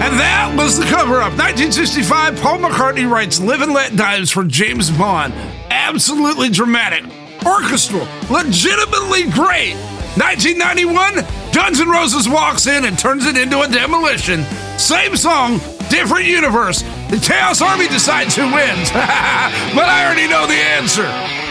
And that was the cover-up. 1965, Paul McCartney writes Live and Let Dimes for James Bond. Absolutely dramatic. Orchestral. Legitimately great. 1991, Guns N' Roses walks in and turns it into a demolition. Same song, different universe. The Chaos Army decides who wins. But I already know the answer.